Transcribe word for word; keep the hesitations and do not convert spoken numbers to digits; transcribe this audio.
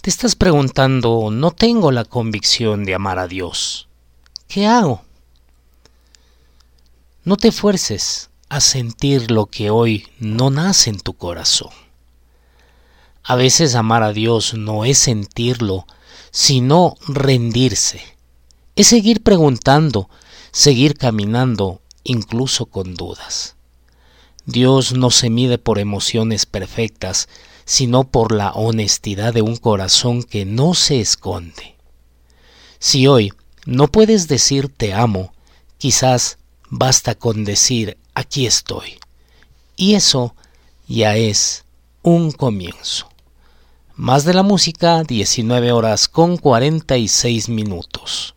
Te estás preguntando, no tengo la convicción de amar a Dios. ¿Qué hago? No te fuerces a sentir lo que hoy no nace en tu corazón. A veces amar a Dios no es sentirlo, sino rendirse. Es seguir preguntando, seguir caminando, incluso con dudas. Dios no se mide por emociones perfectas, sino por la honestidad de un corazón que no se esconde. Si hoy no puedes decir te amo, quizás basta con decir aquí estoy. Y eso ya es un comienzo. Más de la música, diecinueve horas con cuarenta y seis minutos.